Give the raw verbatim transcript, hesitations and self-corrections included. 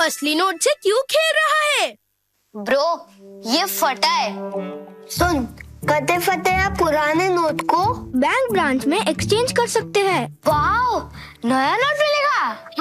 असली नोट से क्यों खेल रहा है? ब्रो, ये फटा है। सुन, कते फटे या पुराने नोट को बैंक ब्रांच में एक्सचेंज कर सकते हैं। वाओ, नया नोट मिलेगा।